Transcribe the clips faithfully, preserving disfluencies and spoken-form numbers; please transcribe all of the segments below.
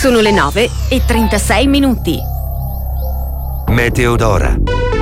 Sono le nove e trentasei minuti. Meteodora.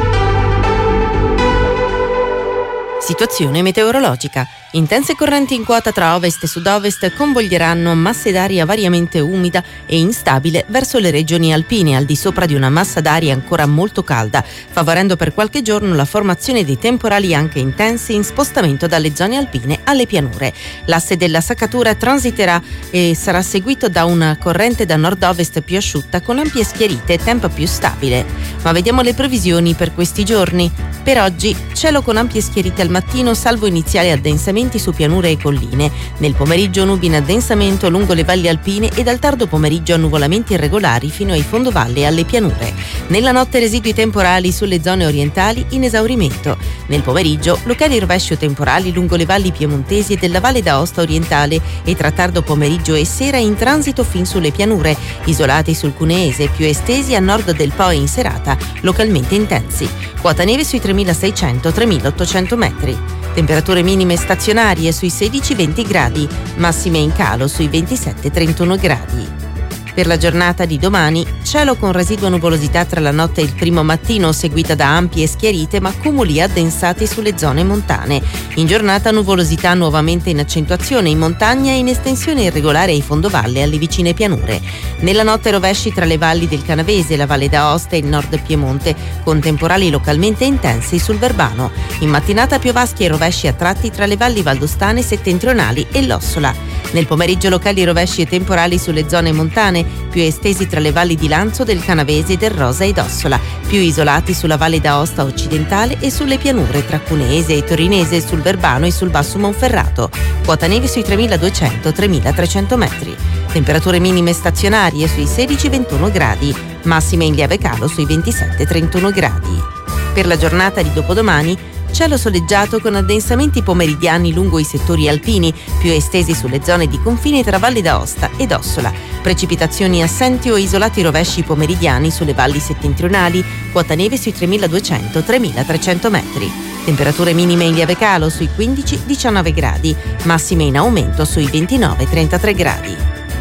Situazione meteorologica. Intense correnti in quota tra ovest e sud-ovest convoglieranno masse d'aria variamente umida e instabile verso le regioni alpine, al di sopra di una massa d'aria ancora molto calda, favorendo per qualche giorno la formazione di temporali anche intensi in spostamento dalle zone alpine alle pianure. L'asse della saccatura transiterà e sarà seguito da una corrente da nord-ovest più asciutta con ampie schiarite e tempo più stabile. Ma vediamo le previsioni per questi giorni. Per oggi, cielo con ampie schiarite al mattino, salvo iniziali addensamenti su pianure e colline. Nel pomeriggio nubi in addensamento lungo le valli alpine e dal tardo pomeriggio annuvolamenti irregolari fino ai fondovalle e alle pianure. Nella notte residui temporali sulle zone orientali in esaurimento. Nel pomeriggio locali rovesci o temporali lungo le valli piemontesi e della Valle d'Aosta orientale e tra tardo pomeriggio e sera in transito fin sulle pianure, isolati sul Cuneese, più estesi a nord del Po e in serata, localmente intensi. Quota neve sui tremilaseicento tremilaottocento metri. Temperature minime stazionarie sui sedici venti gradi, massime in calo sui ventisette trentuno gradi. Per la giornata di domani, cielo con residua nuvolosità tra la notte e il primo mattino, seguita da ampie schiarite ma cumuli addensati sulle zone montane. In giornata nuvolosità nuovamente in accentuazione in montagna e in estensione irregolare ai fondovalle e alle vicine pianure. Nella notte rovesci tra le valli del Canavese, la Valle d'Aosta e il Nord Piemonte, con temporali localmente intensi sul Verbano. In mattinata piovaschi e rovesci a tratti tra le valli valdostane settentrionali e l'Ossola. Nel pomeriggio locali rovesci e temporali sulle zone montane, più estesi tra le valli di Lanzo, del Canavese, del Rosa ed Ossola, più isolati sulla Valle d'Aosta occidentale e sulle pianure tra Cuneese e Torinese, sul Verbano e sul Basso Monferrato. Quota neve sui tremiladuecento tremilatrecento metri. Temperature minime stazionarie sui sedici ventuno gradi, massime in lieve calo sui ventisette trentuno gradi. Per la giornata di dopodomani, cielo soleggiato con addensamenti pomeridiani lungo i settori alpini, più estesi sulle zone di confine tra Valle d'Aosta ed Ossola. Precipitazioni assenti o isolati rovesci pomeridiani sulle valli settentrionali, quota neve sui tremiladuecento tremilatrecento metri. Temperature minime in lieve calo sui quindici diciannove gradi, massime in aumento sui ventinove trentatré gradi.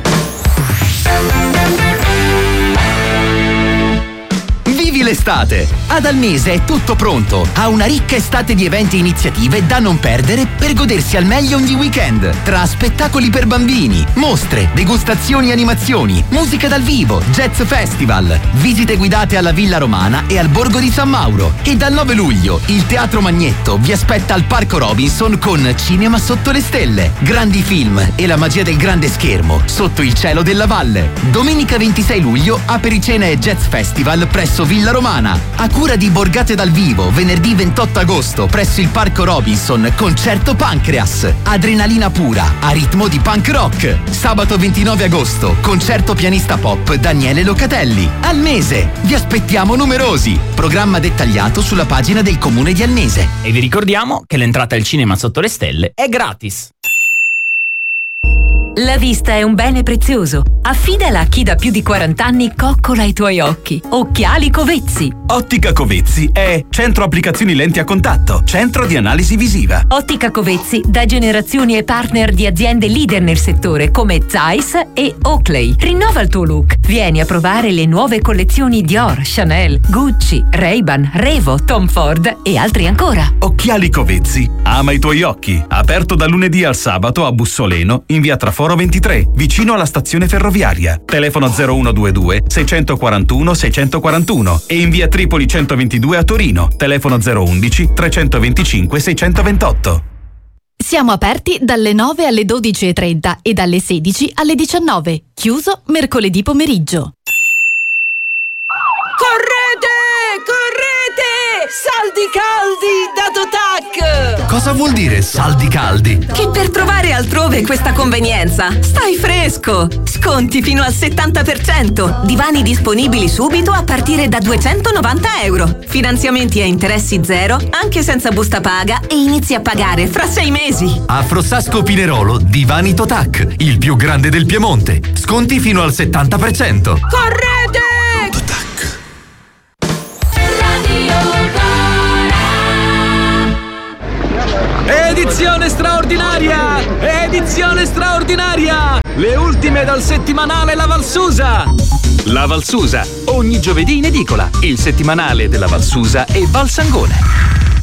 Vivi l'estate! Ad Almese è tutto pronto. Ha una ricca estate di eventi e iniziative da non perdere per godersi al meglio ogni weekend. Tra spettacoli per bambini, mostre, degustazioni e animazioni, musica dal vivo, jazz festival, visite guidate alla Villa Romana e al Borgo di San Mauro. E dal nove luglio il Teatro Magnetto vi aspetta al Parco Robinson con Cinema sotto le stelle, grandi film e la magia del grande schermo sotto il cielo della valle. Domenica ventisei luglio Apericena e Jazz Festival presso Villa Romana. A cura di Borgate dal vivo, venerdì ventotto agosto presso il Parco Robinson, concerto Pancreas. Adrenalina pura, a ritmo di punk rock. Sabato ventinove agosto, concerto pianista pop Daniele Locatelli. Almese, vi aspettiamo numerosi. Programma dettagliato sulla pagina del Comune di Almese. E vi ricordiamo che l'entrata al cinema sotto le stelle è gratis. La vista è un bene prezioso. Affidala a chi da più di quaranta anni coccola i tuoi occhi. Occhiali Covezzi. Ottica Covezzi è centro applicazioni lenti a contatto, centro di analisi visiva. Ottica Covezzi da generazioni e partner di aziende leader nel settore come Zeiss e Oakley. Rinnova il tuo look. Vieni a provare le nuove collezioni Dior, Chanel, Gucci, Ray-Ban, Revo, Tom Ford e altri ancora. Occhiali Covezzi. Ama i tuoi occhi. Aperto da lunedì al sabato a Bussoleno in via Traforo ventitré, vicino alla stazione ferroviaria. Telefono zero uno due due sei quattro uno sei quattro uno e in via Tripoli centoventidue a Torino. Telefono zero undici trecentoventicinque seicentoventotto. Siamo aperti dalle nove alle dodici e trenta e dalle sedici alle diciannove. Chiuso mercoledì pomeriggio. Correte! Correte! Saldi caldi da Dotac! Cosa vuol dire saldi caldi? Che per trovare altrove questa convenienza, stai fresco! Sconti fino al settanta per cento. Divani disponibili subito a partire da duecentonovanta euro. Finanziamenti a interessi zero, anche senza busta paga, e inizi a pagare fra sei mesi. A Frossasco Pinerolo, Divani Totac, il più grande del Piemonte. Sconti fino al settanta per cento. Correte! Ehi! Edizione straordinaria! Edizione straordinaria! Le ultime dal settimanale La Valsusa! La Valsusa, ogni giovedì in edicola, il settimanale della Valsusa e Valsangone.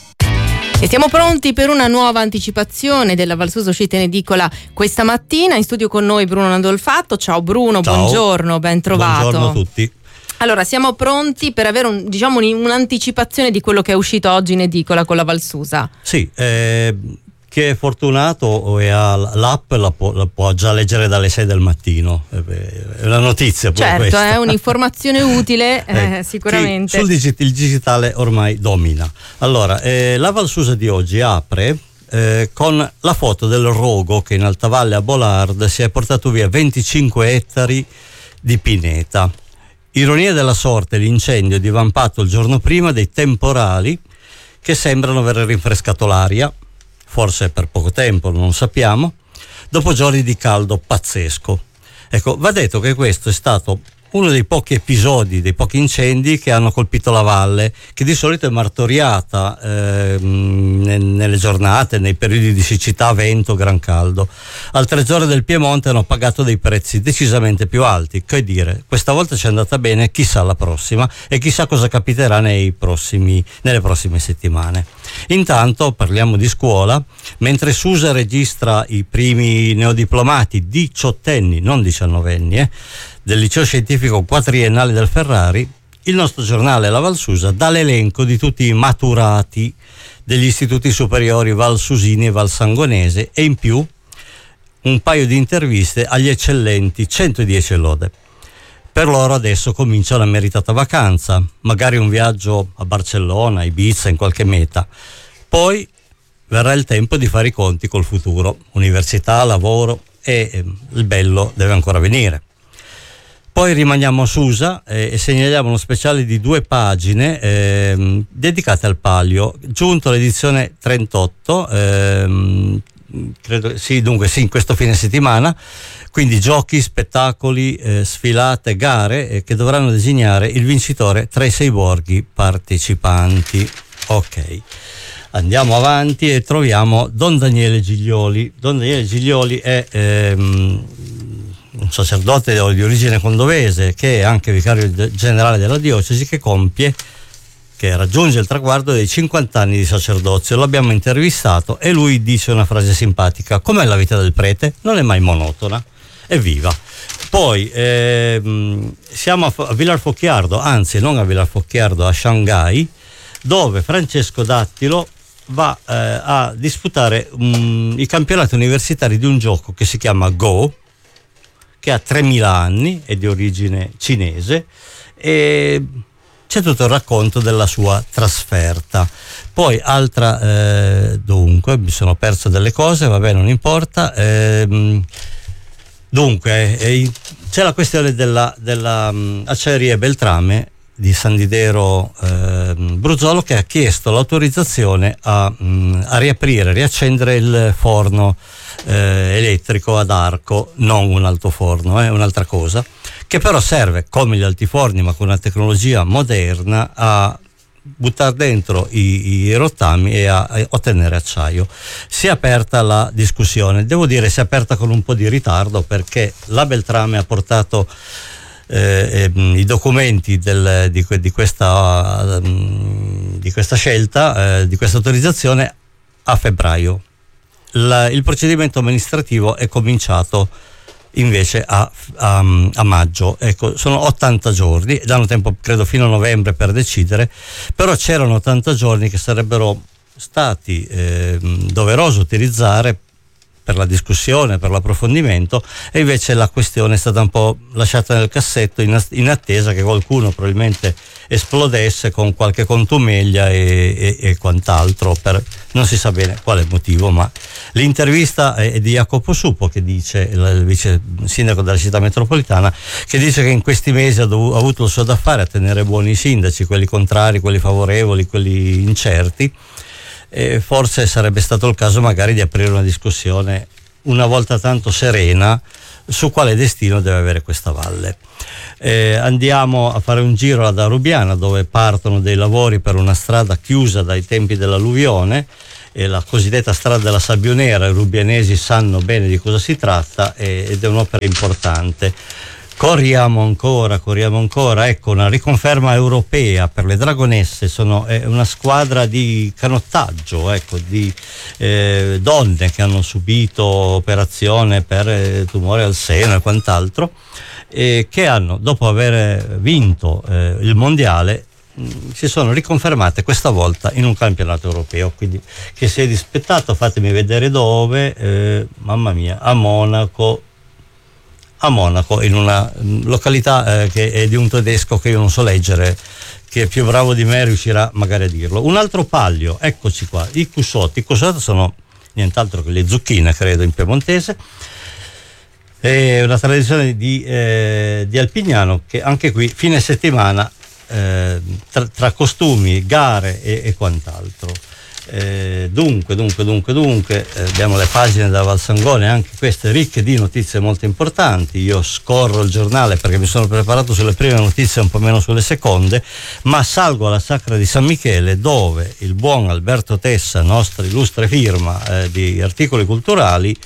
E siamo pronti per una nuova anticipazione della Valsusa uscita in edicola questa mattina. In studio con noi Bruno Landolfatto. Ciao Bruno, Ciao. Buongiorno, ben trovato. Buongiorno a tutti. Allora, siamo pronti per avere un, diciamo, un'anticipazione di quello che è uscito oggi in edicola con la Valsusa. Sì, eh, chi è fortunato e ha l'app la può, la può già leggere dalle sei del mattino. È una notizia pure certo, questa. È un'informazione utile, eh, eh, sicuramente. Sul digit- il digitale ormai domina. Allora, eh, la Valsusa di oggi apre eh, con la foto del rogo che in Alta Valle a Bolard si è portato via venticinque ettari di pineta. Ironia della sorte, l'incendio è divampato il giorno prima dei temporali che sembrano aver rinfrescato l'aria, forse per poco tempo, non sappiamo, dopo giorni di caldo pazzesco. Ecco, va detto che questo è stato uno dei pochi episodi, dei pochi incendi che hanno colpito la valle, che di solito è martoriata eh, nelle giornate, nei periodi di siccità, vento, gran caldo. Altre zone del Piemonte hanno pagato dei prezzi decisamente più alti. Che dire, questa volta ci è andata bene, chissà la prossima e chissà cosa capiterà nei prossimi, nelle prossime settimane. Intanto parliamo di scuola. Mentre Susa registra i primi neodiplomati diciottenni, non diciannovenni, eh, del liceo scientifico quadriennale del Ferrari, il nostro giornale La Valsusa dà l'elenco di tutti i maturati degli istituti superiori valsusini e valsangonese e in più un paio di interviste agli eccellenti centodieci lode. Per loro adesso comincia la meritata vacanza, magari un viaggio a Barcellona, Ibiza, in qualche meta. Poi verrà il tempo di fare i conti col futuro, università, lavoro e eh, il bello deve ancora venire. Poi rimaniamo a Susa eh, e segnaliamo uno speciale di due pagine eh, dedicate al palio, giunto all'edizione trentotto, ehm, credo, sì, dunque sì, in questo fine settimana, quindi giochi, spettacoli, eh, sfilate, gare eh, che dovranno designare il vincitore tra i sei borghi partecipanti. Ok, andiamo avanti e troviamo Don Daniele Giglioli. Don Daniele Giglioli è ehm, un sacerdote di origine condovese che è anche vicario generale della diocesi, che compie, che raggiunge il traguardo dei cinquanta anni di sacerdozio. L'abbiamo intervistato e lui dice una frase simpatica: com'è la vita del prete? Non è mai monotona, evviva. Poi ehm, siamo a, a Villarfocchiardo, anzi non a Villarfocchiardo, a Shanghai, dove Francesco Dattilo va eh, a disputare um, i campionati universitari di un gioco che si chiama Go, che ha tremila anni, è di origine cinese e c'è tutto il racconto della sua trasferta. Poi altra, eh, dunque, mi sono perso delle cose, vabbè, non importa. Eh, dunque, eh, c'è la questione della, della um, acciaieria Beltrame di San Didero eh, Bruzzolo, che ha chiesto l'autorizzazione a, mh, a riaprire, riaccendere il forno eh, elettrico ad arco, non un altoforno, è eh, un'altra cosa, che però serve come gli altiforni ma con una tecnologia moderna a buttare dentro i, i rottami e a, a ottenere acciaio. Si è aperta la discussione, devo dire si è aperta con un po' di ritardo, perché la Beltrame ha portato Eh, eh, i documenti del, di, di, questa, um, di questa scelta, eh, di questa autorizzazione a febbraio. La, il procedimento amministrativo è cominciato invece a, a, a maggio. Ecco, sono ottanta giorni, danno tempo credo fino a novembre per decidere, però c'erano ottanta giorni che sarebbero stati eh, doveroso utilizzare per la discussione, per l'approfondimento, e invece la questione è stata un po' lasciata nel cassetto in, in attesa che qualcuno probabilmente esplodesse con qualche contumeglia e, e, e quant'altro, per non si sa bene quale motivo. Ma l'intervista è di Jacopo Suppo, che dice, il vice sindaco della città metropolitana, che dice che in questi mesi ha, dov- ha avuto il suo da fare a tenere buoni i sindaci, quelli contrari, quelli favorevoli, quelli incerti. E forse sarebbe stato il caso magari di aprire una discussione una volta tanto serena su quale destino deve avere questa valle. Eh, andiamo a fare un giro ad Arubiana, dove partono dei lavori per una strada chiusa dai tempi dell'alluvione, e la cosiddetta strada della Sabbionera. I rubianesi sanno bene di cosa si tratta ed è un'opera importante. Corriamo ancora, corriamo ancora, ecco una riconferma europea per le Dragonesse. Sono è una squadra di canottaggio, ecco, di eh, donne che hanno subito operazione per eh, tumore al seno e quant'altro, e che hanno, dopo aver vinto eh, il mondiale, mh, si sono riconfermate questa volta in un campionato europeo, quindi che si è dispettato, fatemi vedere dove, eh, mamma mia, a Monaco, a Monaco, in una località eh, che è di un tedesco che io non so leggere, che è più bravo di me riuscirà magari a dirlo. Un altro palio, eccoci qua, i cusotti. I cusotti sono nient'altro che le zucchine, credo, in piemontese. È una tradizione di, eh, di Alpignano, che anche qui fine settimana eh, tra, tra costumi, gare e, e quant'altro. Eh, dunque, dunque, dunque, dunque, eh, abbiamo le pagine della Valsangone, anche queste ricche di notizie molto importanti. Io scorro il giornale perché mi sono preparato sulle prime notizie, un po' meno sulle seconde, ma salgo alla Sacra di San Michele, dove il buon Alberto Tessa, nostra illustre firma eh, di articoli culturali,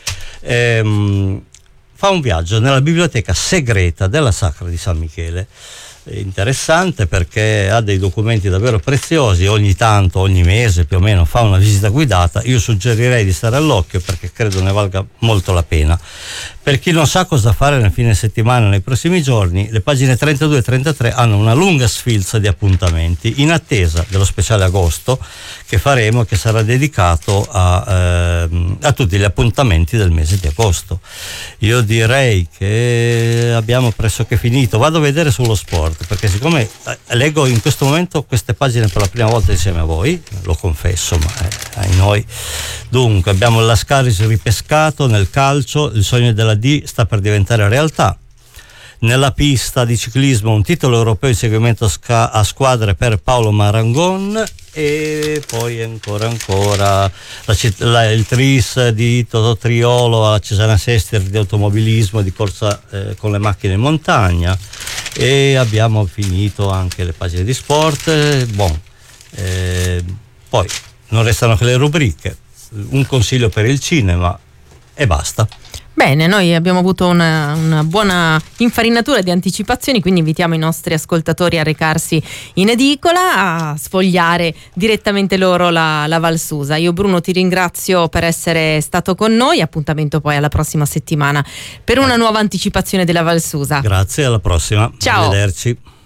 ehm, fa un viaggio nella biblioteca segreta della Sacra di San Michele. Interessante perché ha dei documenti davvero preziosi. Ogni tanto, ogni mese più o meno, fa una visita guidata. Io suggerirei di stare all'occhio perché credo ne valga molto la pena. Per chi non sa cosa fare nel fine settimana, nei prossimi giorni, le pagine trentadue e trentatré hanno una lunga sfilza di appuntamenti in attesa dello speciale agosto che faremo, che sarà dedicato a, ehm, a tutti gli appuntamenti del mese di agosto. Io direi che abbiamo pressoché finito. Vado a vedere sullo sport, perché siccome eh, leggo in questo momento queste pagine per la prima volta insieme a voi, lo confesso, ma eh, ai noi. Dunque, abbiamo l'Ascaris ripescato nel calcio, il sogno della D sta per diventare realtà. Nella pista di ciclismo un titolo europeo di seguimento sca- a squadre per Paolo Marangon, e poi ancora ancora la, la, il tris di Totò Triolo a Cesana Sester di automobilismo, di corsa eh, con le macchine in montagna, e abbiamo finito anche le pagine di sport. Bon, eh, poi non restano che le rubriche, un consiglio per il cinema e basta. Bene, noi abbiamo avuto una, una buona infarinatura di anticipazioni, quindi invitiamo i nostri ascoltatori a recarsi in edicola, a sfogliare direttamente loro la, la Valsusa. Io, Bruno, ti ringrazio per essere stato con noi, appuntamento poi alla prossima settimana per una nuova anticipazione della Valsusa. Grazie, alla prossima. Ciao. Arrivederci.